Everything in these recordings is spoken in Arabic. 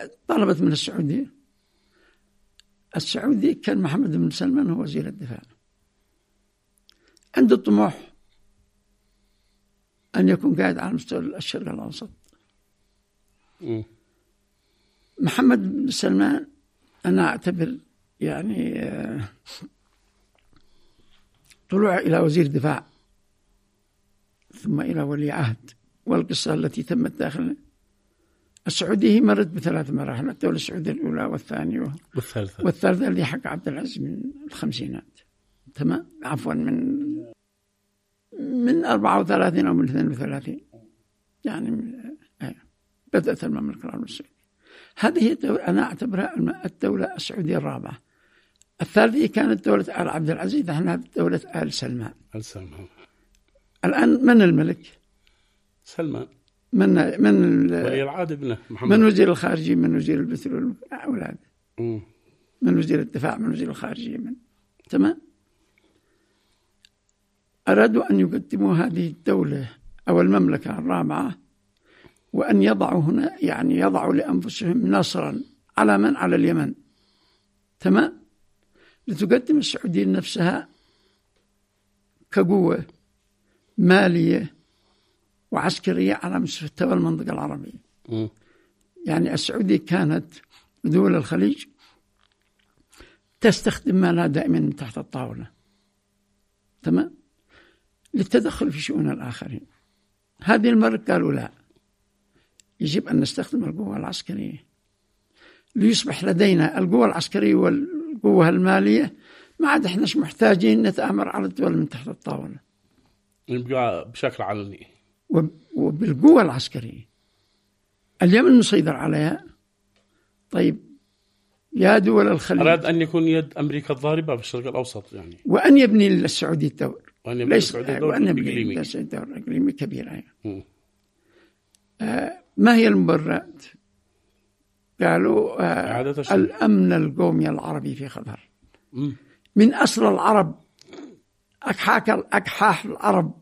طلبت من السعودي كان محمد بن سلمان هو وزير الدفاع، عنده طموح أن يكون قاعد على مستوى الشرق الأوسط. محمد بن سلمان أنا أعتبر يعني طلوع إلى وزير دفاع ثم إلى ولي عهد، والقصة التي تمت داخل السعودية مرت بثلاث مراحل: الدولة السعودية الأولى والثانية والثالثة اللي حق عبد العزيز من الخمسينات، تمام، عفوا من 34 أو من 32 يعني بدأت المملكة العربية السعودية. هذه أنا أعتبرها الدولة السعودية الرابعة. الثالثة كانت دولة آل عبد العزيز، احنا دولة آل سلمان. الآن من الملك؟ سلمان. من ولي العهد ابنه محمد. من وزير الخارجية، من وزير البترول، أولاده. من وزير الدفاع، من وزير الخارجية، تمام. أرادوا أن يقدموا هذه الدولة أو المملكة الرابعة، وأن يضعوا هنا يعني يضعوا لأنفسهم نصرا على من؟ على اليمن، تمام، لتقدم السعودية نفسها كقوة مالية وعسكرية على مستوى المنطقة العربية. يعني السعودية كانت دول الخليج تستخدم مالها دائما من تحت الطاولة، تمام، للتدخل في شؤون الآخرين. هذه المرة قالوا لا، يجب أن نستخدم القوة العسكرية ليصبح لدينا القوة العسكرية والقوة المالية، ما عاد احناش محتاجين نتآمر على الدول من تحت الطاولة، نبقى بشكل علني. وبالقوة العسكرية اليمن نسيطر عليها. طيب يا دول الخليج، أراد أن يكون يد أمريكا الضاربة في الشرق الأوسط يعني، وأن يبني للسعودية الدور، وأن يبني للسعودية دور إقليمي كبير. ما هي المبررات؟ قالوا الأمن القومي العربي في خطر. من أصل العرب أكحاح العرب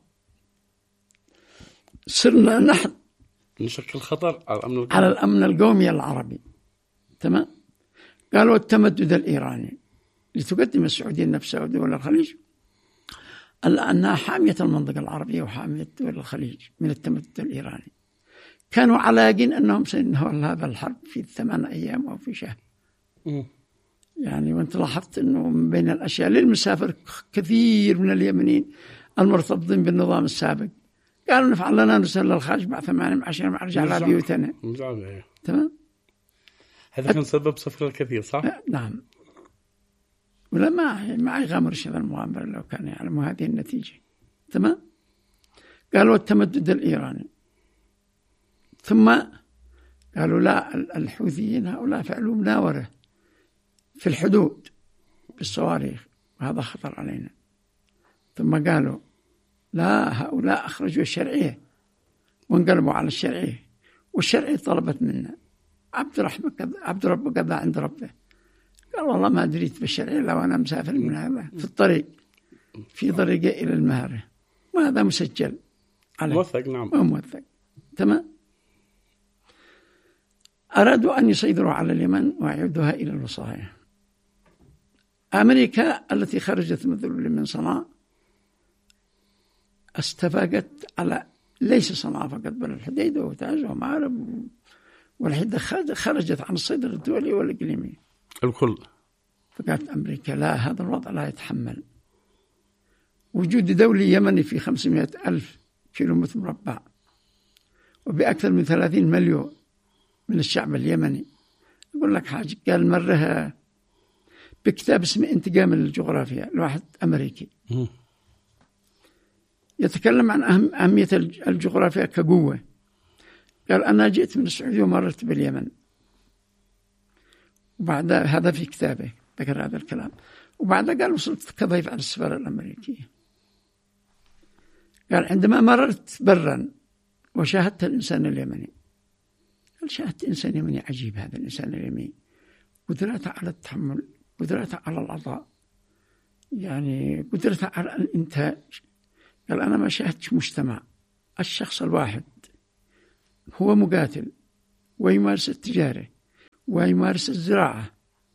صرنا نحن نشكل خطر على الأمن القومي العربي، تمام. قالوا التمدد الإيراني، لتقدم السعودية نفسها ودول الخليج أنها حامية المنطقة العربية وحامية دول الخليج من التمدد الإيراني. كانوا على يقين أنهم سينهوا هذا الحرب في 8 أيام أو في شهر. يعني وانت لاحظت أنه من بين الأشياء للمسافر كثير من اليمنيين المرتبطين بالنظام السابق قالوا نفعل لنا نرسل للخارج بعد 8 عشان نرجع على بيوتنا، تمام. هذا كان سبب سفر الكثير، صح؟ نعم. ولا ما يغامر هذا المغامرة لو كان يعلم هذه النتيجة، تمام. قالوا التمدد الإيراني، ثم قالوا لا، الحوثيين هؤلاء فعلوا مناورة في الحدود بالصواريخ وهذا خطر علينا. ثم قالوا لا، هؤلاء أخرجوا الشرعية وانقلبوا على الشرعية، والشرعية طلبت منا عبد ربك كذا عند ربه. قال والله ما دريت بالشرعية لو أنا مسافر من هذا في الطريق في طريقه إلى المهرة، وهذا مسجل عليه موثق. نعم، موثق، تمام. أرادوا أن يسيطروا على اليمن ويعودوها إلى الوصاية. أمريكا التي خرجت من صنعاء استفاقت على ليس صنعاء فقط بل الحديدة وتعز ومعرب، والحدة خرجت عن السيطرة الدولية والإقليمية الكل. فقالت أمريكا لا، هذا الوضع لا يتحمل وجود دولي يمني في 500,000 كيلومتر مربع وبأكثر من 30 مليون من الشعب اليمني. أقول لك حاجة، قال مرها بكتاب اسمه انتقام الجغرافيا لواحد أمريكي يتكلم عن أهمية الجغرافيا كقوة. قال أنا جئت من السعودية ومررت باليمن، وبعد هذا في كتابه ذكر هذا الكلام، وبعد قال وصلت كضيف على السفارة الأمريكية. قال عندما مررت برا وشاهدت الإنسان اليمني، قال شاهدت إنسان يمني عجيب، هذا الإنسان اليمني قدرته على التحمل، قدرته على العطاء، يعني قدرته على الإنتاج. قال أنا ما شاهدت مجتمع الشخص الواحد هو مقاتل ويمارس التجارة ويمارس الزراعة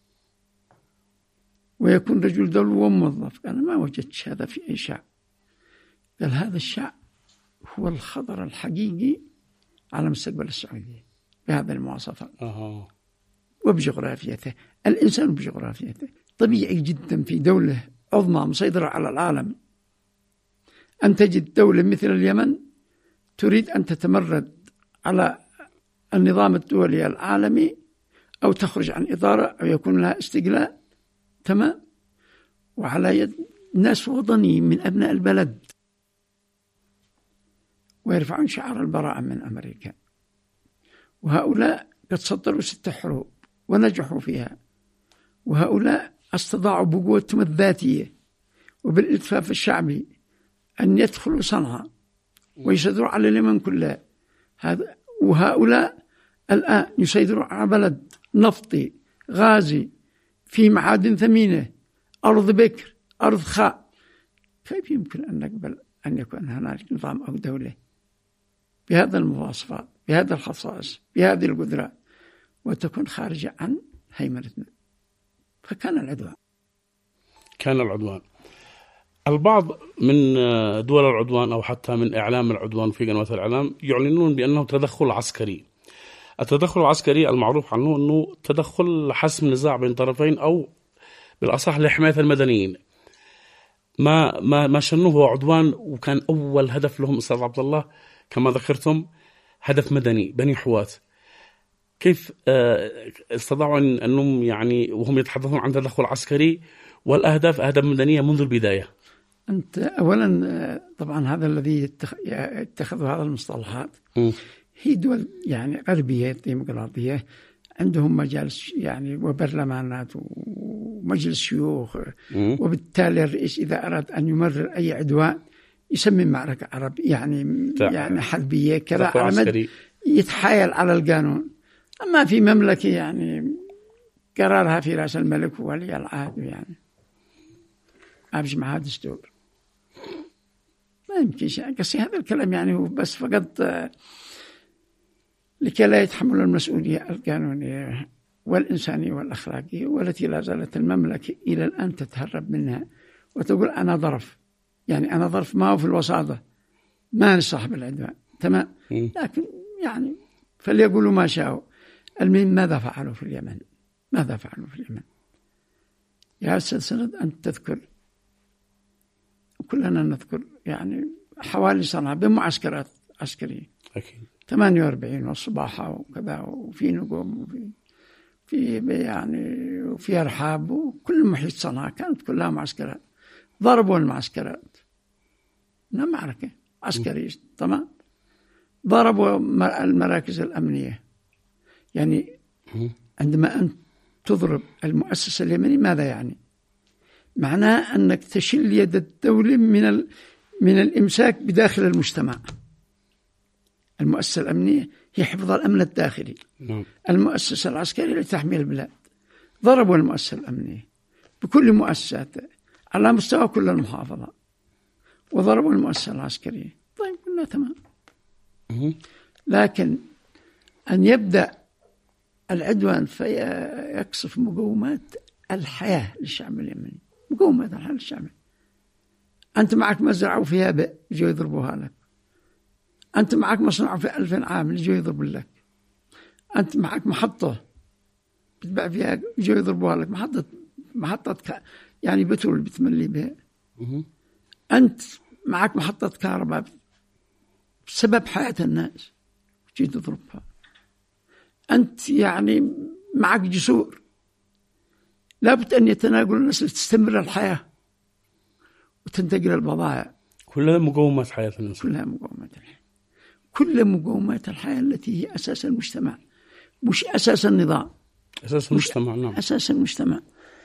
ويكون رجل دولة وموظف. قال ما وجدتش هذا في أي شعب. قال هذا الشعب هو الخطر الحقيقي على مستقبل السعودية بهذه المواصفات وبجغرافيته. الإنسان بجغرافيته طبيعي جدا في دولة عظمى مسيطرة على العالم أن تجد دولة مثل اليمن تريد أن تتمرد على النظام الدولي العالمي أو تخرج عن إطاره أو يكون لها استقلال، تمام، وعلى يد ناس وطنيين من أبناء البلد ويرفعون شعار البراءة من أمريكا. وهؤلاء قد سطروا 6 حروب ونجحوا فيها، وهؤلاء استطاعوا بقوتهم الذاتية وبالالتفاف الشعبي أن يدخلوا صنعاء ويسيطروا على اليمن كلها. وهؤلاء الآن يسيطروا على بلد نفطي غازي في معادن ثمينة، أرض بكر، أرض خاء. كيف يمكن أن نقبل أن يكون هناك نظام أو دولة بهذا المواصفات، بهذا الخصائص، بهذه القدرات، وتكون خارجة عن هيمنتنا؟ فكان العدوان. البعض من دول العدوان أو حتى من إعلام العدوان في قنوات الإعلام يعلنون بأنه تدخل عسكري. التدخل العسكري المعروف عنه أنه تدخل لحسم نزاع بين طرفين أو بالأصح لحماية المدنيين. ما شنوه هو عدوان، وكان أول هدف لهم أستاذ عبد الله كما ذكرتم هدف مدني بني حوات. كيف استطاعوا أنهم يعني وهم يتحدثون عن تدخل عسكري والأهداف أهداف مدنية منذ البداية؟ أنت أولا طبعا هذا الذي اتخذوا هذا المصطلحات هي دول يعني غربية ديمقراطية عندهم مجالس يعني وبرلمانات ومجلس شيوخ، وبالتالي الرئيس إذا أراد أن يمرر أي عدوان يسمي معركة عرب يعني حربية كذا على يتحايل على القانون. أما في مملكة يعني قرارها في رأس الملك وولي العهد، يعني أمشي معها دستور، ما يمكن شيء. قصي هذا الكلام يعني هو بس فقط لكي لا يتحمل المسؤولية القانونية والإنسانية والأخلاقية، والتي لا زالت المملكة إلى الآن تتهرب منها وتقول أنا ظرف. يعني أنا ظرف ما هو في الوساطة، ما صاحب العدوان، تمام. لكن يعني فليقولوا ما شاءوا. المهم ماذا فعلوا في اليمن؟ يا أستاذ سند أنت تذكر، كلنا نذكر يعني حوالي صنعاء بمعسكرات عسكرية أكيد 48 والصباحة وكذا، وفي نقوم وفي يعني وفي أرحاب، وكل محيط صنعاء كانت كلها معسكرات. ضربوا المعسكرات، معركة عسكرية، تمام. ضربوا المراكز الأمنية. يعني عندما أنت تضرب المؤسسة اليمنية ماذا يعني؟ معناه أنك تشل يد الدولة من الإمساك بداخل المجتمع. المؤسسة الأمنية هي حفظ الأمن الداخلي، المؤسسة العسكرية لتحمي البلاد. ضربوا المؤسسة الأمنية بكل مؤسساتها على مستوى كل المحافظات، وضربوا المؤسسة العسكرية. طيب كلها تمام. لكن أن يبدأ العدوان فيقصف مقومات الحياة للشعب اليمني، مقومات الحياة للشعب. أنت معك مزرعة وفيها بئر يجوا يضربوها لك، أنت معك مصنع في 1000 عامل يجوا يضربوا لك، أنت معك محطة بتباع فيها يجوا يضربوها لك، محطة يعني بترول بتملي بها. أنت معك محطة كهرباء بسبب حياة الناس تجي تضربها. أنت يعني معك جسور، لابد أن يتناقل الناس لتستمر الحياة وتنتقل البضائع. كلها مقومات حياة الناس، كلها مقومات الحياة، كل مقومات الحياة التي هي أساس المجتمع، مش أساس النظام، أساس المجتمع. نعم، أساس المجتمع.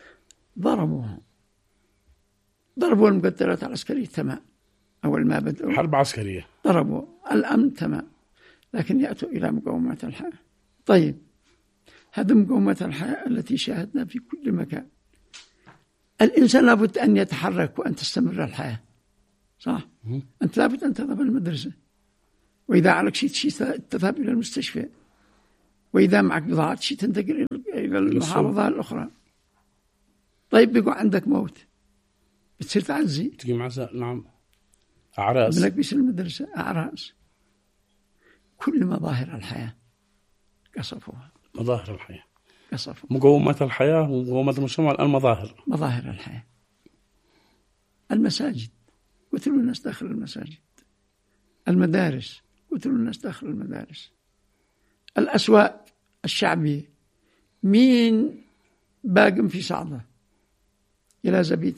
ضربوا المقدرات العسكرية، تمام. أول ما بدأوا حرب عسكرية ضربوا الأمن، تمام. لكن يأتوا إلى مقومات الحياة. طيب هذه مقومات الحياة التي شاهدنا في كل مكان. الإنسان لابد أن يتحرك وأن تستمر الحياة، صح؟ أنت لابد أن تذهب إلى المدرسة، وإذا عليك شيء تذهب إلى المستشفى. وإذا معك بضاعة شيء تنتقل إلى المحافظة الأخرى. طيب بيقول عندك موت بتصير تعزي، تقيم عزاء. نعم. أعراس، ابنك بيصير المدرسة، أعراس. كل مظاهر الحياة قصفوها. مظاهر الحياة، قصفوا مقومات الحياة ومقومات المجتمع. المظاهر، مظاهر الحياة. المساجد قتلوا الناس داخل المساجد، المدارس قتلوا الناس داخل المدارس، الأسواق الشعبية مين باقم في صعدة إلى زبيد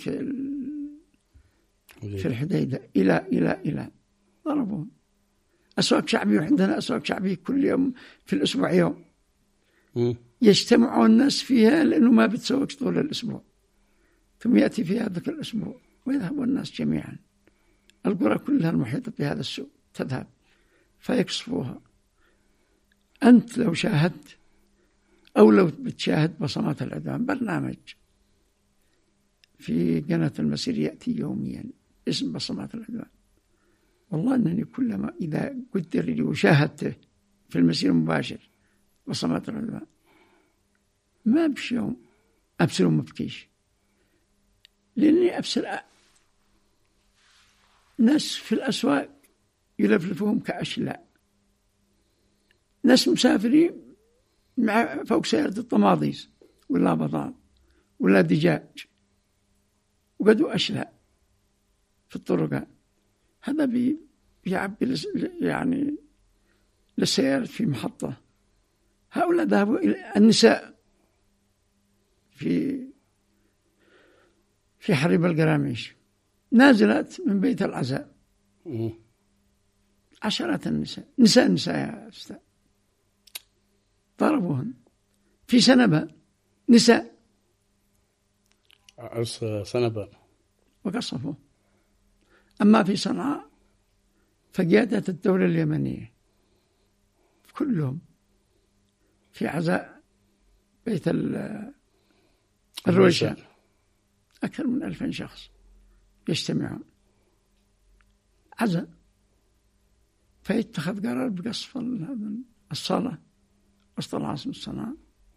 في الحديدة إلى ضربوهم. أسواق شعبية، وعندنا أسواق شعبية كل يوم في الأسبوع يوم يجتمعون الناس فيها لأنه ما بتسوق طول الأسبوع، ثم يأتي في هذا الأسبوع ويذهب الناس جميعا. القرى كلها المحيطة بهذا السوق تذهب فيقصفوها. أنت لو شاهدت أو لو بتشاهد بصمات العدوان، برنامج في قناة المسير يأتي يوميا اسم بصمات العدوان، والله أنني كلما إذا قدر لي وشاهدته في المسير المباشر بصمات العدوان ما بش يوم أبصر وما بكيش، لأني أبصر ناس في الأسواق يلفلفوهم كأشلاء، ناس مسافرين مع فوق سيارة الطماطيس ولا بطاط ولا دجاج وقدوا أشلاء في الطرقات. هذا بيعبي يعني للسيارة في محطة. هؤلاء ذهبوا إلى النساء في حريب القراميش نازلت من بيت العزاء، عشرات النساء يا أستاذ ضربوهن. في سنبا نساء عرس سنبا وقصفوا. أما في صنعاء فقيادة الدولة اليمنية كلهم في عزاء بيت الرويشان أكثر من 2000 شخص يجتمعون عزاء، فيتخذ قرار بقصف الصلاة وسط العاصمة صنعاء،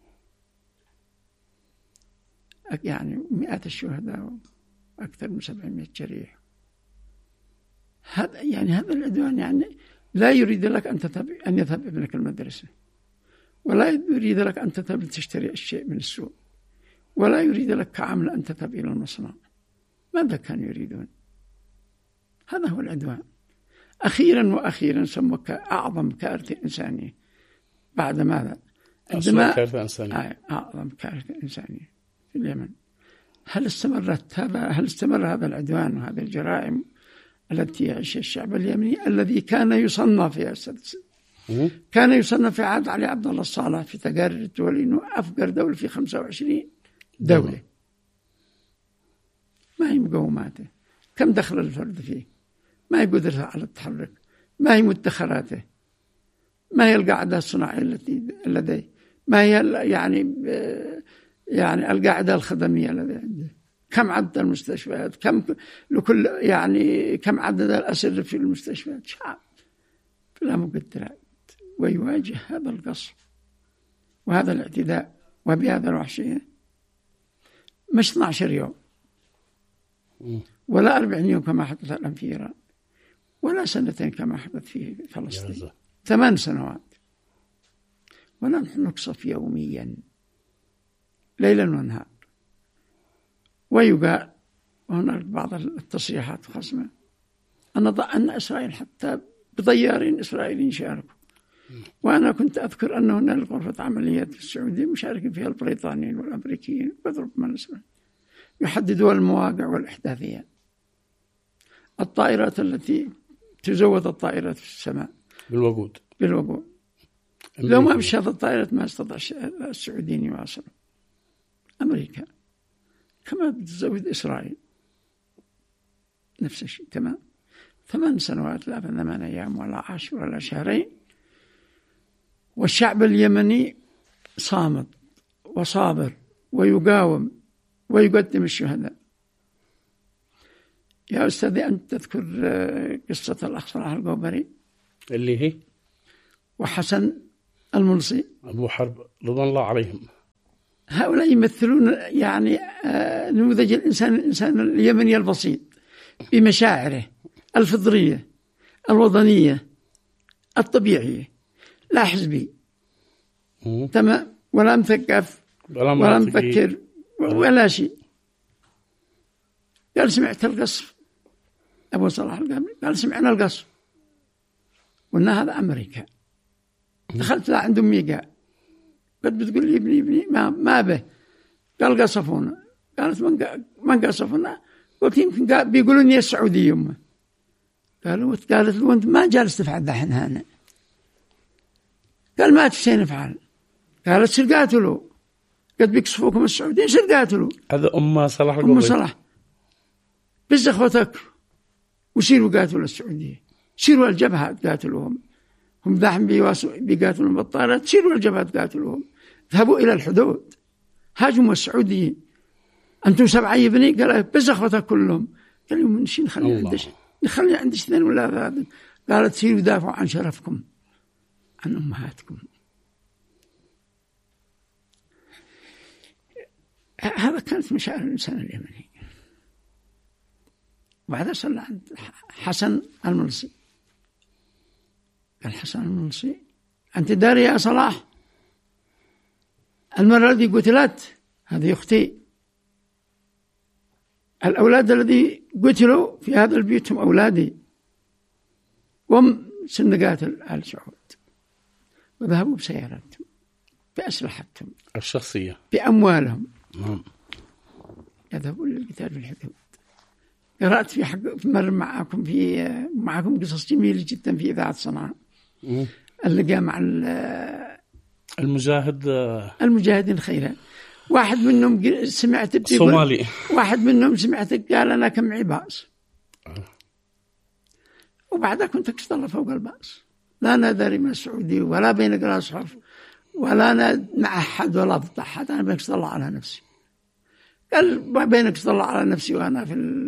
يعني 100 الشهداء وأكثر من 700 جريح. هذا العدوان يعني لا يريد لك أن يذهب ابنك المدرسة، ولا يريد لك أن تذهب لتشتري الشيء من السوق، ولا يريد لك كعامل أن تذهب إلى المصنع. ماذا كانوا يريدون؟ هذا هو العدوان. أخيرا سموك أعظم كارثة إنسانية بعد ماذا؟ عندما أعظم كارثة إنسانية في اليمن. هل استمر هذا العدوان وهذه الجرائم التي يعيش الشعب اليمني الذي كان يصنف كان يصنف في عهد علي عبد الله الصالح في تقارير الدول إنه أفقر دولة في 25 دولة. ما هي مقوماته؟ كم دخل الفرد فيه؟ ما هي قدرته على التحرك؟ ما هي مدخراته؟ ما هي القاعدة الصناعية التي لديه؟ ما هي يعني القاعدة الخدمية التي عنده؟ كم عدد المستشفيات؟ كم عدد الأسر في المستشفيات؟ شعب بلا مقدرات، ويواجه هذا القصف وهذا الاعتداء وبهذا الوحشية مش 12 يوم ولا 40 يوم كما حدث الآن في إيران، ولا 2 سنين كما حدث في فلسطين، 8 سنوات. ونحن نقصف يوميا ليلا ونهار. ويقال وهناك بعض التصريحات خصمة أن إسرائيل حتى بطيارين إسرائيليين شاركوا. وأنا كنت أذكر أن هناك غرفة عمليات في السعودية مشاركين فيها البريطانيين والأمريكيين وضرب من الإسرائيل يحددوا المواقع والإحداثيات. الطائرات التي تزود الطائرات في السماء بالوقود لو ما مش هذا الطائرات ما استطاع السعوديين يواصلوا. أمريكا كما بتزود إسرائيل نفس الشيء تمام. 8 سنوات لا 8 أيام ولا 10 ولا شهرين، والشعب اليمني صامت وصابر ويقاوم ويقدم الشهداء. يا أستاذي أنت تذكر قصة الأخ صلاح القوبري اللي هي وحسن الملصي، أبو حرب رضوان الله عليهم. هؤلاء يمثلون يعني نموذج الإنسان اليمني البسيط بمشاعره الفطرية الوطنية الطبيعية، لا حزبي تمام، ولا مثقف ولا مفكر ولا شيء. قال سمعت القصف، أبو صلاح القامري قال سمعنا القصف، قلنا هذا أمريكا. دخلت لا عند أمي قال قد بتقول لي ابني ما به، قال قصفونا. قالت من قصفونا؟ قلت يمكن بيقولون يا السعودية أمه. قالت له أنت ما جالس تفعل دحين هنا. قال ما تشين نفعل. قالت سر قاتلوا، قد بيقصفوكم السعوديين سر قاتلوا. هذا أم صلاح أم صلاح بس أخوتك وسيروا قاتلوا السعودية، سيروا الجبهات قاتلوهم، هم دحين بيقاتلون بالطائرات، سيروا الجبهات قاتلوهم، ذهبوا إلى الحدود هاجموا السعوديين. أنتم 7 يبني؟ قال بس أخوتك كلهم. قال لهم نخلي عندش 2 ولا 3. قالت سيروا دافعوا عن شرفكم عن أمهاتكم. هذا كانت مشاعر الإنسان اليمني. وبعدها صلى عند حسن الملصي. قال حسن الملصي أنت داري يا صلاح المرة التي قتلت هذه أختي، الأولاد الذي قتلوا في هذا البيت هم أولادي، وهم سندقات آل سعود، وذهبوا بسياراتهم بأسلحتهم الشخصية بأموالهم يذهبون للقتال في الحدود. قرأت في مر معكم قصص جميلة جدا في إذاعة صنعاء، اللقاء مع المجاهدين خيرا. واحد منهم سمعت صومالي، واحد منهم سمعت قال أنا كم معي باص، وبعدها كنت أقصد الله فوق الباص، لا ندري من السعودي ولا بينك لا صحف ولا أنا مع أحد ولا ضد أحد، أنا بينك الله على نفسي. قال بينك الله على نفسي وأنا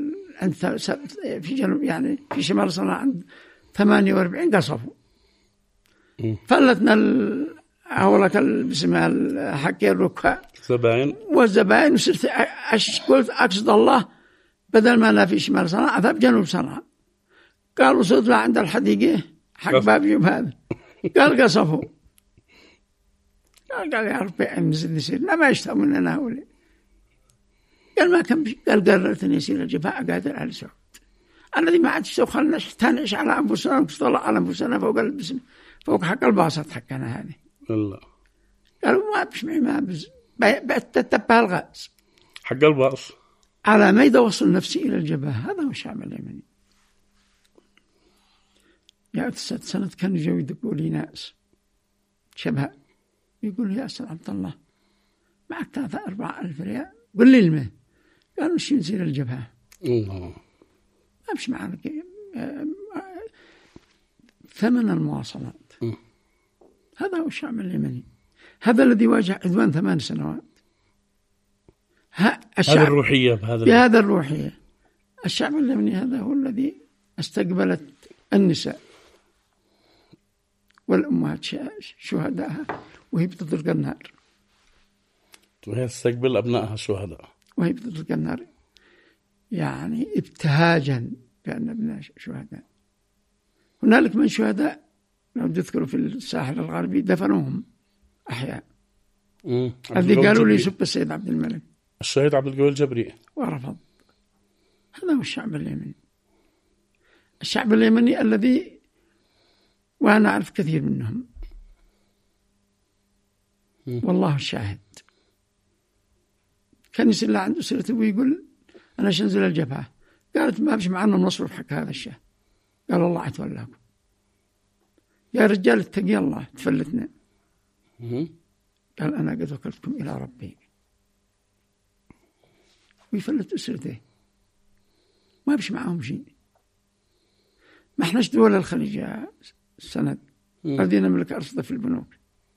في جنوب يعني في شمال صنعاء عند 48 قصفوا، فلتنا أولك بسمها حكي الركاء والزبائن، وصرت قلت أقصد الله بدل ما أنا في شمال صنعاء أذهب جنوب صنعاء. قال وصلت له عند الحديقة حق باب يوم هذا، قال قصفوا. قال يا ربي أنزل يصير ما يشتهوا مننا هؤلاء. قال ما كان قال قررت أن يصير الجفاء قادر على سعود الذي ما عاد خلنا تنعش على أنفسنا ونطلع على أنفسنا فوق حق الباسط حقنا هذه. الله قالوا ما بشمعي ما بتتبه الغاز حق الباص على ما يوصل نفسي إلى الجبهة. هذا هو الشعب اليمني. يا 9 سنة كانوا يجوا يدقوا لي ناس شبه يقول يا أستاذ عبد الله معك 3-4 ألف ريال قل لي المه. قالوا مش نسير الجبهة. الله ما مش معنا ثمن المواصلات. هذا هو الشعب اليمني، هذا الذي واجه عدوان 8 سنوات. هذا الروحية بهذا الروحية. الشعب اليمني هذا هو الذي استقبلت النساء والأمهات شهداءها وهي بتطلق النار، وهي تستقبل أبنائها شهداء وهي بتطلق النار، يعني ابتهاجا بأن ابناء شهداء. هنالك من شهداء لو تذكروا في الساحل الغربي دفنوهم أحياء. الذي قالوا لي سب السيد عبد الملك الشهيد عبد القوي الجبري ورفض. هذا هو الشعب اليمني. الشعب اليمني الذي وأنا أعرف كثير منهم والله الشاهد. كان يسأل الله عنده سيرته ويقول أنا شنزل الجبهة. قالت ما بش معنا نصرف حق هذا الشيء. قال الله يتولاكم يا رجال اتقي الله تفلتنا. قال أنا قد وكلتكم إلى ربي ويفلت أسرته ما بش معهم شيء. ما احناش دول الخليج السند الذين نملك أرصدة في البنوك،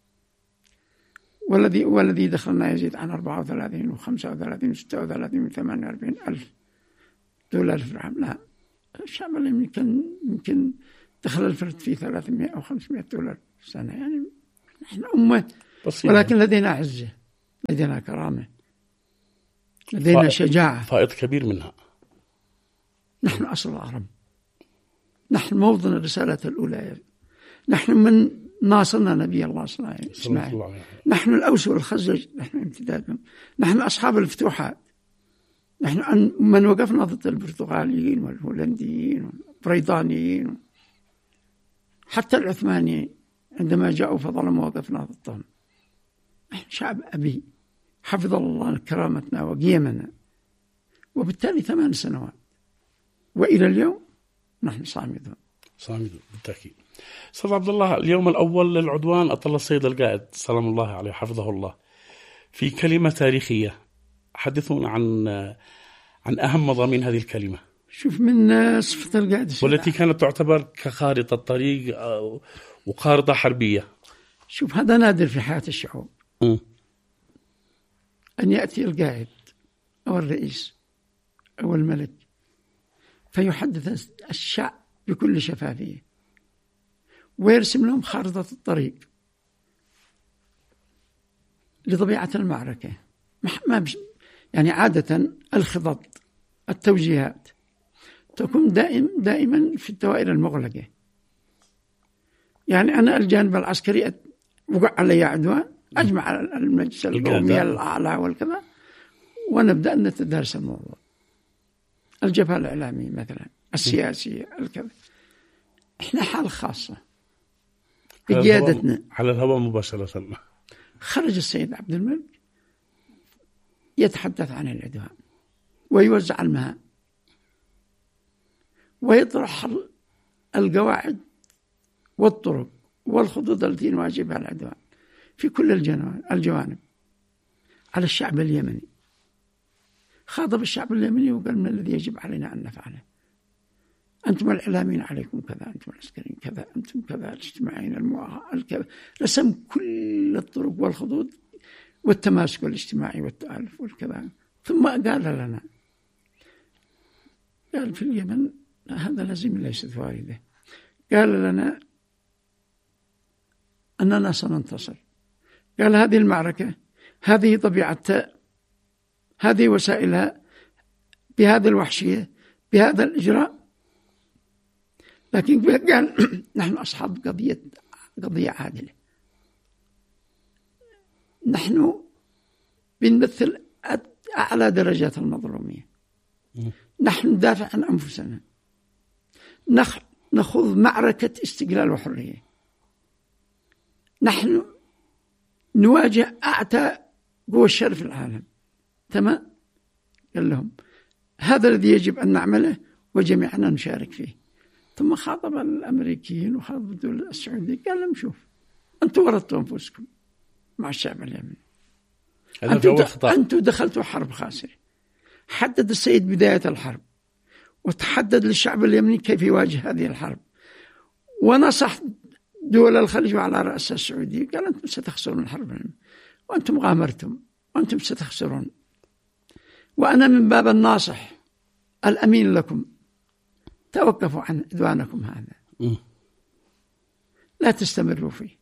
والذي دخلنا يزيد عن 34 و35 و36 و48 ألف دولار في العام. لا، الشعب اليمني كان يمكن دخل الفرد فيه 300 أو 500 دولار في السنة، يعني نحن أمة بسيطة. ولكن لدينا عزة، لدينا كرامة، لدينا شجاعة، فائض كبير منها. نحن أصل العرب، نحن موطن الرسالة الأولى، نحن من ناصرنا نبي الله صلى الله عليه وسلم، نحن الأوس والخزرج، نحن امتدادهم، نحن أصحاب الفتوحات، نحن من وقفنا ضد البرتغاليين والهولنديين والبريطانيين، حتى العثمانيين عندما جاءوا فظلموا وقفنا ضدهم. نحن شعب أبي حفظ الله كرامتنا وقيمنا، وبالتالي 8 سنوات وإلى اليوم نحن صامدون بالتأكيد. أستاذ عبد الله، اليوم الأول للعدوان أطل السيد القائد سلام الله عليه حفظه الله في كلمة تاريخية، حدثونا عن أهم مضامين هذه الكلمة. شوف، من صفة القائد والتي كانت تعتبر كخارطة طريق وخارطة حربية. شوف، هذا نادر في حياة الشعوب أن يأتي القائد أو الرئيس أو الملك فيحدث الشعب بكل شفافية ويرسم لهم خارطة الطريق لطبيعة المعركة. يعني عادة الخطط التوجيهات تكون دائما في الدوائر المغلقة. يعني أنا الجانب العسكري وقع علي عدوان، أجمع المجلس القومي الأعلى والكذا ونبدأ نتدارس الموضوع. الجبهة الإعلامية مثلا، السياسية، الكذا، إحنا حال خاصة بقيادتنا على الهواء مباشرة. خرج السيد عبد الملك يتحدث عن العدوان ويوزع المهام ويطرح القواعد والطرق والخطوط التي نواجهها العدوان في كل الجوانب على الشعب اليمني. خاطب الشعب اليمني وقال: من الذي يجب علينا أن نفعله؟ أنتم الإعلاميين عليكم كذا، أنتم العسكريين كذا، أنتم كذا، الاجتماعيين الكذا. رسم كل الطرق والخطوط والتماسك الاجتماعي والتآلف والكذا. ثم قال لنا، قال: في اليمن هذا لازم ليست واردة. قال لنا أننا سننتصر. قال: هذه المعركة، هذه طبيعتها، هذه وسائلها، بهذا الوحشية، بهذا الإجراء. لكن قال: نحن أصحاب قضية عادلة، نحن بنمثل أعلى درجات المظلومية، نحن ندافع عن أنفسنا، نخوض معركة استقلال وحرية، نحن نواجه أعتى قوى الشر في العالم. تمام؟ قال لهم: هذا الذي يجب أن نعمله وجميعنا نشارك فيه. ثم خاطب الأمريكيين وخاطب الدول السعودية، قال لهم: شوف، أنتم ورطتوا أنفسكم مع الشعب اليمني، أنتم دخلتوا حرب خاسرة. حدد السيد بداية الحرب وتحدد للشعب اليمني كيف يواجه هذه الحرب، ونصح دول الخليج وعلى رأس السعودية، قال: أنتم ستخسرون الحرب وأنتم غامرتم وأنتم ستخسرون، وأنا من باب الناصح الأمين لكم، توقفوا عن عدوانكم هذا، لا تستمروا فيه،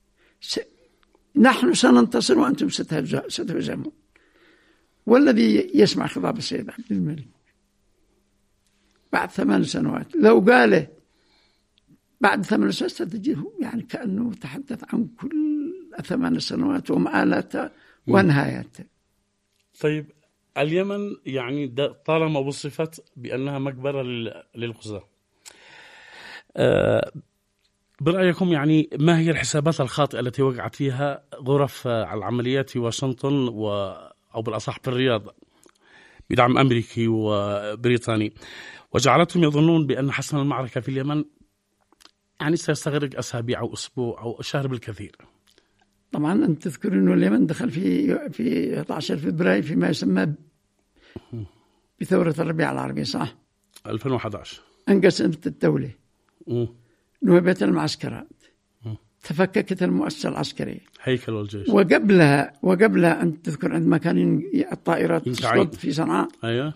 نحن سننتصر وأنتم ستهزمون. والذي يسمع خطاب السيد عبد الملك بعد 8 سنوات، لو قاله بعد 8 سنوات ستجده يعني كأنه تحدث عن كل 8 سنوات ومآلاتها ونهاياتها. طيب، اليمن يعني طالما وصفت بأنها مقبرة للغزاة، برأيكم يعني ما هي الحسابات الخاطئة التي وقعت فيها غرف العمليات في واشنطن أو بالأصح بالرياض بدعم أمريكي وبريطاني، وجعلتهم يظنون بأن حسم المعركة في اليمن يعني سيستغرق أسابيع أو أسبوع أو شهر بالكثير؟ طبعا أنت تذكر أنه اليمن دخل في 11 فبراير فيما يسمى بثورة الربيع العربي، صح؟ 2011 انقسمت الدولة، نهبت المعسكرات، تفككت المؤسسة العسكرية، هيكل الجيش. وقبلها أنت تذكر عندما كان الطائرات تصد في صنعاء، أيوة.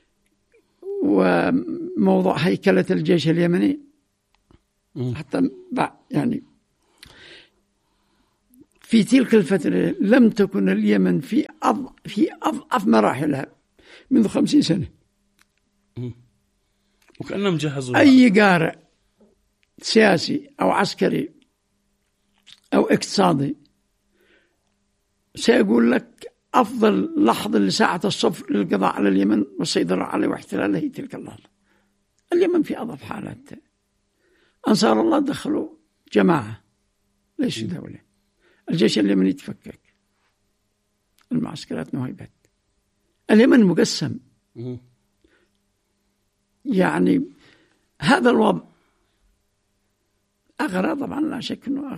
وموضوع هيكلة الجيش اليمني، حتى يعني في تلك الفترة لم تكن اليمن في أضعف مراحلها منذ 50 سنة. وكأنهم جهزوا أي قارئ سياسي أو عسكري أو اقتصادي سيقول لك أفضل لحظة لساعة الصفر للقضاء على اليمن والسيطرة عليه واحتلاله هي تلك اللحظة. اليمن في أضعف حالاتها. أنصار الله دخلوا جماعة ليسوا دولة. الجيش اليمني يتفكك، المعسكرات نهيبت، اليمن مقسم. يعني هذا الوضع أغرى، طبعا لا شك أنه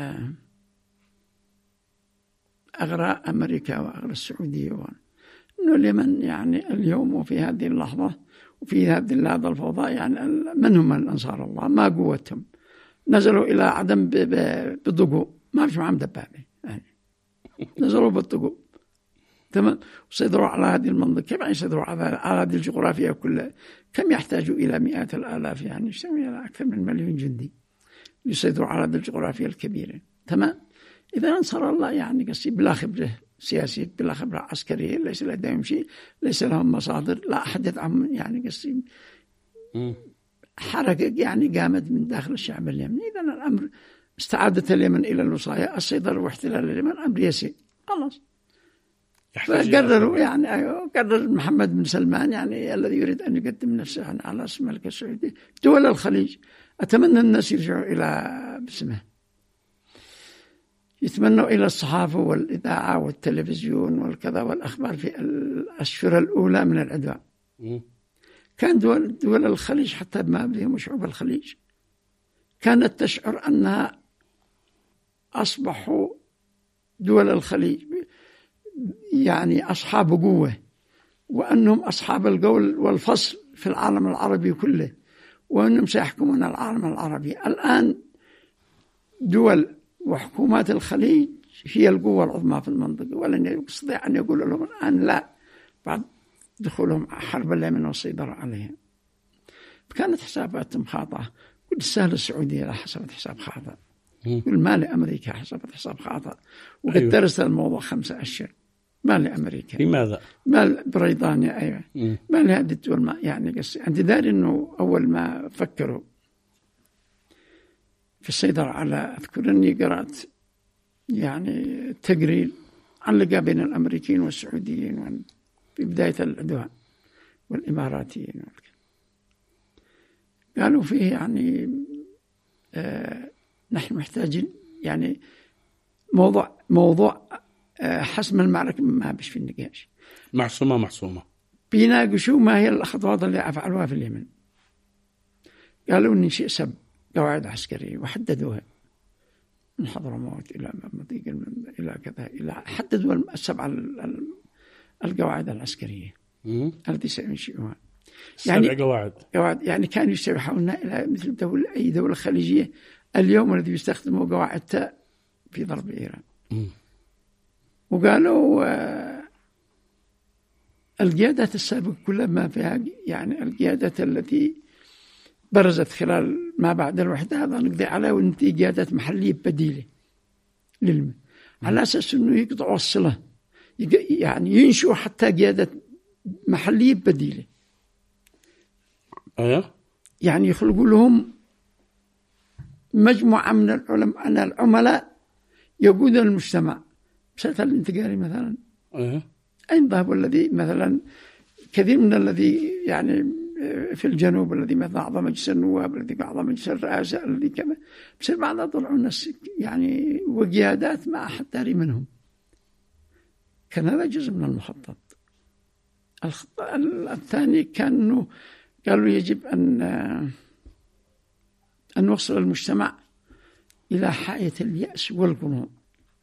أغرى أمريكا وأغرى السعودية، أنه اليمن يعني اليوم وفي هذه اللحظة وفي هذه الفوضى يعني من هم الأنصار الله؟ ما قوتهم، نزلوا إلى عدن بالضقوب، ما فيش معهم دبابة يعني. نزلوا بالضقوب تمام، وسيطروا على هذه المنطقة. كيف يسيطروا على هذه الجغرافيا كلها؟ كم يحتاجوا إلى مئات الآلاف، يعني إلى أكثر من 1,000,000 جندي يسيطروا على هذه الجغرافيا الكبيرة. تمام. إذا أنصار الله يعني قصدي بلا خبرة سياسية، بلا خبرة عسكرية، ليس لديهم شيء، ليس لهم مصادر، لا أحد يدعم، يعني قصدي حركة يعني قامت من داخل الشعب اليمني. إذا الأمر استعادة اليمن إلى الوصاية، السيطرة واحتلال اليمن أمر يسير خلاص. فقرروا يعني قرر محمد بن سلمان يعني الذي يريد أن يقدم نفسه على اسم الملك السعودي، دول الخليج أتمنى الناس يرجعوا إلى باسمه، يتمنوا إلى الصحافة والإذاعة والتلفزيون والكذا والأخبار في الأشهر الأولى من العدوان. كان دول الخليج حتى ما بهم شعوب الخليج كانت تشعر أنها أصبحوا دول الخليج يعني أصحاب قوة، وأنهم أصحاب القول والفصل في العالم العربي كله، وأنهم سيحكمون العالم العربي. الآن دول وحكومات الخليج هي القوة العظمى في المنطقة، ولن يستطيع أن يقول لهم الآن لا بعد دخولهم حرب اليمن والسيطرة عليها. كانت حساباتهم خاطئة. كل سهل السعودية لا حسبت حساب خاطئ، كل ما لأمريكا حسبت حساب خاطئ، وقد درست الموضوع 5 أشهر. ما لأمريكا، لماذا؟ ما بريطانيا، أيوة ما لهذه الدول. ما يعني قصدي أنت داري إنه أول ما فكروا في السيطرة على، أذكر أني قرأت يعني تقرير علق بين الأمريكيين والسعوديين في بداية العدوان والإماراتيين، قالوا فيه يعني نحن محتاجين يعني موضوع حسم المعركة ما بش في النقاش، محسومة بيناقشوا ما هي الخطوات اللي أفعلوها في اليمن. قالوا ننشئ 7 قواعد عسكرية وحددوها من حضرموت إلى مضيق إلى كذا، إلى حددوا 7 القواعد العسكرية التي سينشئوها. يعني 7 قواعد يعني كانوا يشبهون إلى مثل أي دولة خليجية اليوم الذي يستخدموا قواعد تاء في ضرب إيران. وقالوا القيادات السابقة كلها ما فيها، يعني القيادات التي برزت خلال ما بعد الوحدة هذا نقضي عليها، وننتهي قيادات محلية بديلة للمن، على أساس أنه يقطعوا الصلة، يعني ينشئوا حتى قيادات محلية بديلة. يعني يخلقوا لهم مجموعة من العملاء يقودون المجتمع. مسألة الانتقالي مثلا أين ذهبوا؟ الذي مثلا كثير من الذي يعني في الجنوب الذي مثل أعضاء مجلس النواب، الذي أعضاء مجلس الرئاسة، الذي كذا، بس بعضها طلعوا الناس يعني وقيادات ما أحد داري منهم. كان هذا جزء من المخطط. الخطة الثاني كان قالوا يجب أن نوصل المجتمع إلى حائة اليأس والقنوط.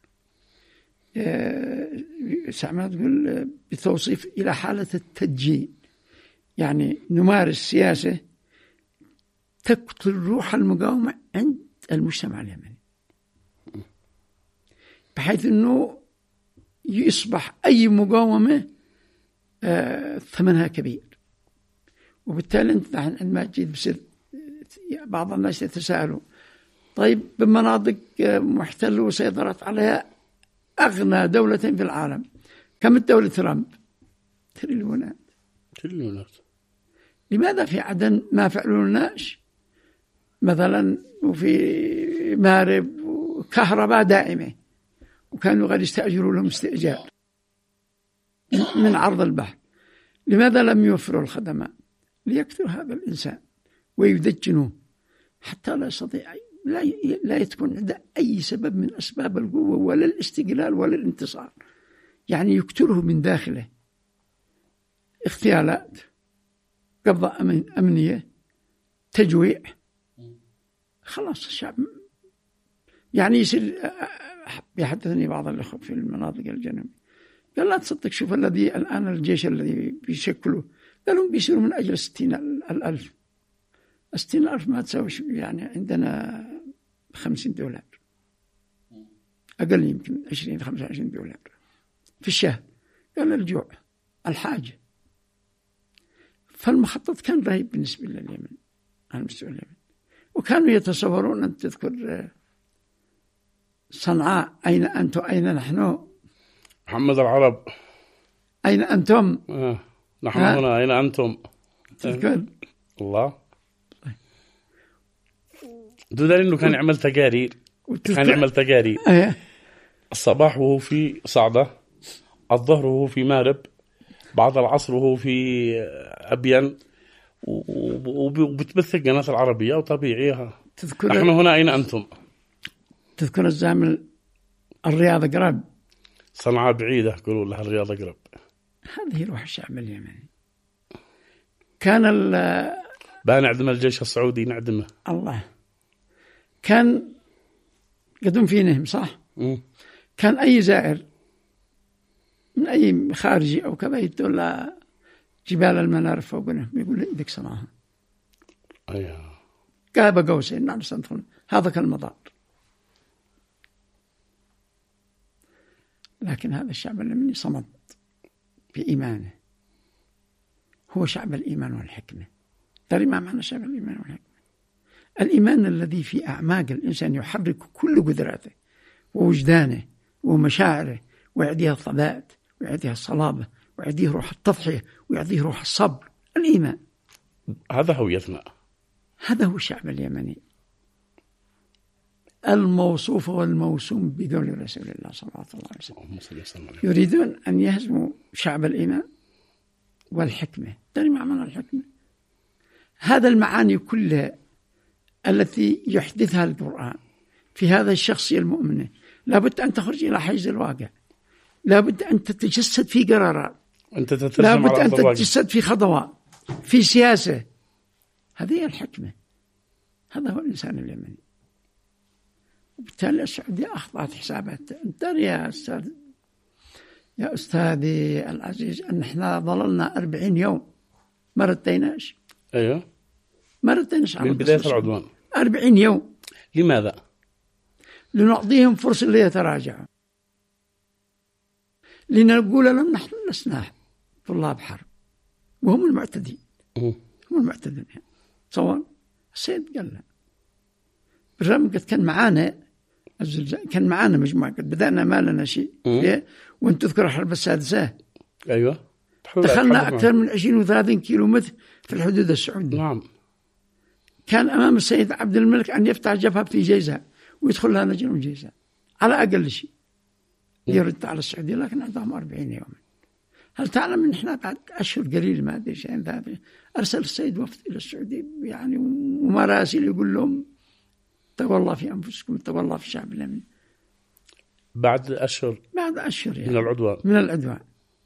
سعمات تقول بتوصيف إلى حالة التدجين، يعني نمارس سياسة تقتل روح المقاومة عند المجتمع اليمني، بحيث أنه يصبح أي مقاومة ثمنها كبير. وبالتالي أنت عندما تجد بصير بعض الناس يتساءلوا طيب بمناطق محتلة وسيطرت عليها أغنى دولة في العالم. كم الدولة ترامب؟ تريليونات. لماذا في عدن ما فعلوناش مثلا؟ وفي مارب كهرباء دائمة، وكانوا قد يستأجروا لهم استئجار من عرض البحر. لماذا لم يوفروا الخدمات؟ ليقتلوا هذا الإنسان ويدجنوه حتى لا يستطيع، لا تكون عنده أي سبب من أسباب القوة ولا الاستقلال ولا الانتصار. يعني يقتله من داخله، اغتيالات، قبضة أمنية، تجويع، خلاص الشعب يعني يصير. يحدثني بعض الأخوة في المناطق الجنوبية قال لا تصدق، شوف الذي الآن الجيش الذي بيشكله قالوا بيصيروا من أجل 60,000. 60,000 ما تساوي يعني عندنا $50، أقل يمكن 20-25 دولار في الشهر. قال الجوع، الحاجة. فالمخطط كان رهيب بالنسبة لليمن على مستوى اليمن. وكانوا يتصورون أن تذكر صنعاء، أين أنتم أين نحن؟ محمد العرب، أين أنتم؟ نحن هنا، أين أنتم؟ تذكر الله. بدل إنه كان يعمل تقارير، كان يعمل تقارير الصباح وهو في صعدة، الظهر وهو في مارب، بعد العصر وهو في أبين، وبتبث القناة العربية وطبيعيها. نحن هنا أين أنتم؟ تذكر الزعم الرياض قرب، صنعاء بعيدة يقولوا لها الرياض قرب. هذه روح الشعب اليمني. كان بنعدم الجيش السعودي، نعدمه. الله كان قدم فينهم صح. كان أي زائر من أي خارجي أو كذا يدل جبال المنار فوقنا يقول لي إيدك صنعها. أيوه. قاب قوسين نعم سنتون، هذا كالمضار. لكن هذا الشعب اليمني صمد بإيمانه، هو شعب الإيمان والحكمة. ترى ما معنى شعب الإيمان والحكمة؟ الإيمان الذي في أعماق الإنسان يحرك كل قدراته ووجدانه ومشاعره، ويعطيها الثبات، ويعطيها الصلابة، ويعطيه روح التضحية، ويعطيه روح الصبر. الإيمان هذا هويتنا، هذا هو الشعب اليمني الموصوف والموسوم بقول رسول الله صلى الله عليه وسلم. يريدون أن يهزموا شعب الإيمان والحكمة. ترى ما معنى الحكمة؟ هذا المعاني كلها التي يحدثها القرآن في هذا الشخصية المؤمنة لابد أن تخرج إلى حيز الواقع، لابد أن تتجسد في قرارات، لابد أن تتجسد في خطوات، في سياسة. هذه الحكمة، هذا هو الإنسان اليمني. وبالتالي السعودية أخطأت حسابات. ترى يا أستاذي العزيز أن إحنا ظللنا 40 يوم ما رديناش. أيوه، ما رديناش من بداية العدوان 40 يوم. لماذا؟ لنعطيهم فرصة ليتراجعوا، لنقول لهم نحن لسنا طلاب حرب وهم المعتدين. هم المعتدين. تصور السيد قال له بالرغم قد كان معانا الزلزال، كان معانا مجموعة، قد بدأنا ما لنا شيء وانت تذكر الحرب السادسة. أيوة، دخلنا أكثر من 20 و30 كيلومتر في الحدود السعودية. نعم. كان أمام السيد عبد الملك أن يفتح جبهة في جيزة ويدخل لها جنوب جيزة على أقل شيء يرد على السعودية، لكن عندهم 40 يوم. هل تعلم أن إحنا بعد أشهر قليل ما أدري شيء ذلك أرسل السيد وفد إلى السعودية يعني ومراسل يقول لهم اتقوا الله في أنفسكم، اتقوا الله في الشعب اليمني. بعد أشهر يعني من العدوان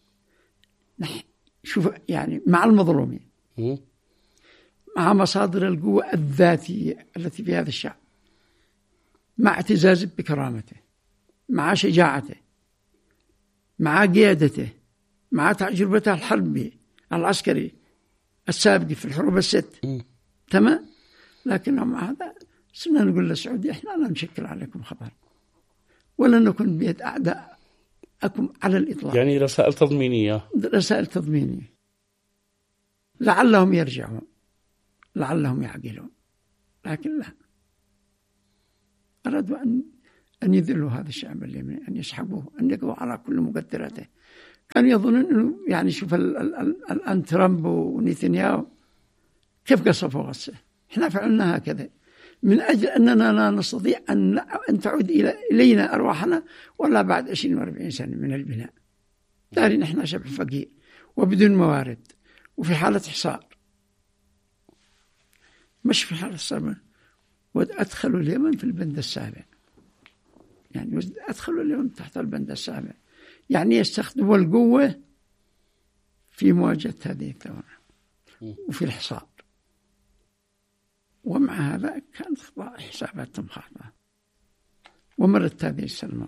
شوف يعني مع المظلومين، مع مصادر القوة الذاتية التي في هذا الشعب، مع اعتزازه بكرامته، مع شجاعته، مع قيادته، مع تجربته الحربي العسكري السابق في الحروب الست. تمام. لكن مع هذا صرنا نقول للسعودية احنا لا نشكل عليكم خطر ولا نكون بيد أعداءكم على الإطلاق. يعني رسائل تضمينية لعلهم يرجعون، لعلهم يعقلون، لكن لا، أرادوا أن يذلوا هذا الشعب اليمني، أن يسحبوه، أن يقضوا على كل مقدراته. كانوا يظنون أنه يعني شوف الآن ترامب ونيتنياهو كيف قصفوا غزة. إحنا فعلنا هكذا من أجل أننا لا نستطيع أن تعود إلينا أرواحنا ولا بعد 20 و40 سنة من البناء. دارين إحنا شعب فقير وبدون موارد وفي حالة حصار، مش في حالة حصار. وأدخلوا اليمن في البند السابع، يعني أدخلوا اليمن تحت البند السابع، يعني يستخدموا القوة في مواجهة هذه الثورة وفي الحصار. ومع هذا كانت حساباتهم خاطئة، ومرت هذه السنوات،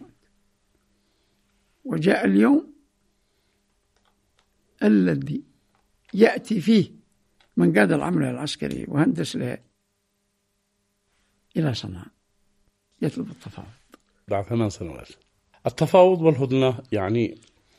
وجاء اليوم الذي يأتي فيه من قاد العملية العسكرية وهندس لها إلى صنعاء يطلب التفاوض بعد 8 سنوات. التفاوض والهدنة يعني،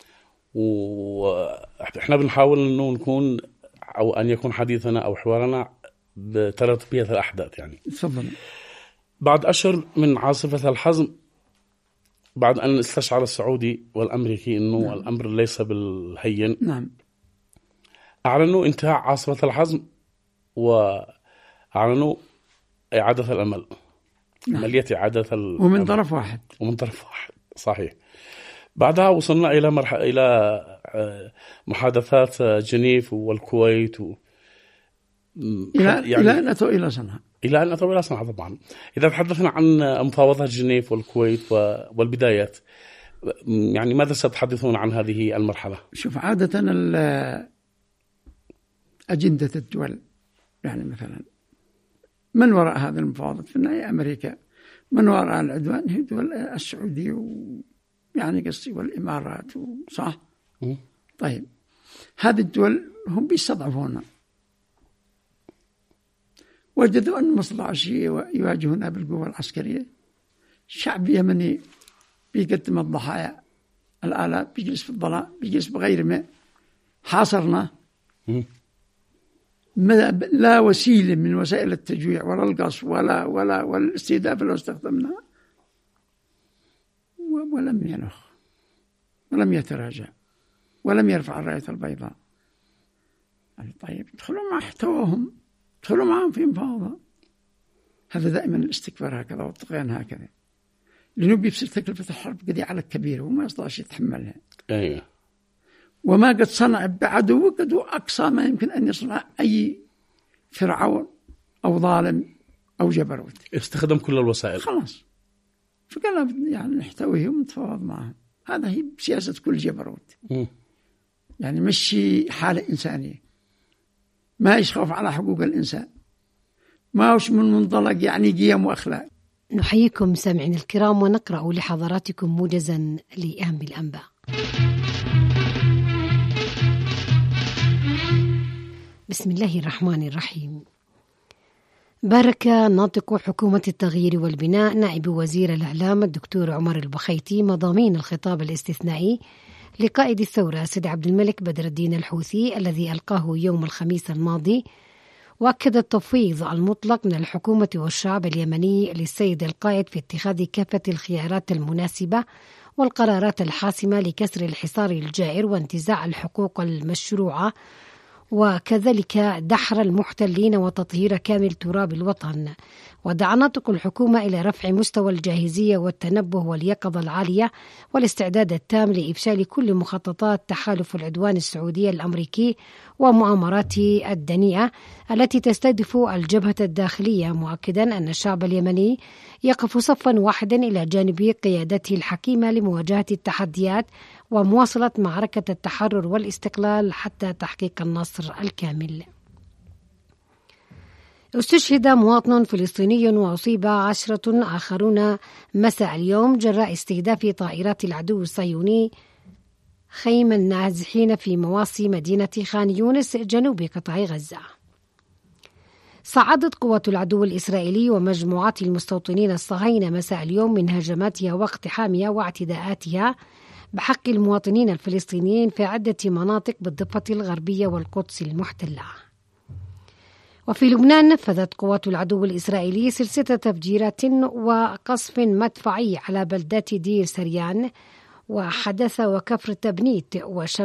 وإحنا بنحاول إنه نكون أو أن يكون حديثنا أو حوارنا بترتيبية الأحداث. يعني تفضل. بعد أشهر من عاصفة الحزم، بعد أن استشعر السعودي والأمريكي إنه نعم. الأمر ليس بالهين، نعم. أعلنوا انتهاء عاصفة الحزم وأعلنوا إعادة الأمل. نعم. عملية إعادة ومن طرف واحد. ومن طرف واحد، صحيح. بعدها وصلنا إلى محادثات جنيف والكويت إلى أن أتوا إلى صنعاء. إلى أن أتوا إلى صنعاء طبعا. إذا تحدثنا عن مفاوضات جنيف والكويت والبدايات، يعني ماذا ستحدثون عن هذه المرحلة؟ شوف، عادة أجندة الدول، يعني مثلا من وراء هذه المفاوضات في النهاية أمريكا، من وراء العدوان هي دول السعودية يعني قصدي والإمارات، صح؟ طيب هذه الدول هم بيستضعفونا، وجدوا أن مصلحة الشيء يواجهونها بالقوة العسكرية. الشعب اليمني بيقدم الضحايا الآلاف، بيجلس في الظلام، بيجلس بغير ماء، حاصرنا، لا وسيلة من وسائل التجويع ولا القصف ولا والاستهداف لو استخدمناها، ولم ينخ ولم يتراجع ولم يرفع الراية البيضاء. طيب ادخلوا مع احتواهم، ادخلوا معهم في مفاوضة. هذا دائما الاستكبار هكذا والطغيان هكذا، لأنه بيصير تكلفة الحرب قد على الكبير وما يستطيع يتحملها. أيوة. وما قد صنع بعدو قد أقصى ما يمكن أن يصنع أي فرعون أو ظالم أو جبروت، استخدم كل الوسائل خلاص. فقال يعني نحتويهم ونتفاوض معهم. هذا هي سياسة كل جبروت. يعني مشي حالة إنسانية، ما يخاف على حقوق الإنسان، ما هوش من منطلق يعني قيم وأخلاق. نحييكم سامعين الكرام ونقرأ لحضراتكم موجزا لأهم الأنباء. بسم الله الرحمن الرحيم. بارك ناطق حكومة التغيير والبناء نائب وزير الإعلام الدكتور عمر البخيتي مضامين الخطاب الاستثنائي لقائد الثورة سيد عبد الملك بدر الدين الحوثي الذي ألقاه يوم الخميس الماضي، وأكد التفويض المطلق من الحكومة والشعب اليمني للسيد القائد في اتخاذ كافة الخيارات المناسبة والقرارات الحاسمة لكسر الحصار الجائر وانتزاع الحقوق المشروعة، وكذلك دحر المحتلين وتطهير كامل تراب الوطن. ودعا ناطق الحكومة إلى رفع مستوى الجاهزية والتنبه واليقظة العالية والاستعداد التام لإفشال كل مخططات تحالف العدوان السعودي الأمريكي ومؤامراته الدنيئة التي تستهدف الجبهة الداخلية، مؤكدا أن الشعب اليمني يقف صفا واحدا إلى جانب قيادته الحكيمة لمواجهة التحديات ومواصلة معركة التحرر والاستقلال حتى تحقيق النصر الكامل. استشهد مواطن فلسطيني وأصيب 10 آخرون مساء اليوم جراء استهداف طائرات العدو الصهيوني خيم النازحين في مواصي مدينة خان يونس جنوب قطاع غزة. صعدت قوات العدو الإسرائيلي ومجموعات المستوطنين الصهاينة مساء اليوم من هجماتها واقتحامها واعتداءاتها بحق المواطنين الفلسطينيين في عدة مناطق بالضفة الغربية والقدس المحتلة. وفي لبنان نفذت قوات العدو الإسرائيلي سلسلة تفجيرات وقصف مدفعي على بلدات دير سريان وحدث وكفر تبنيت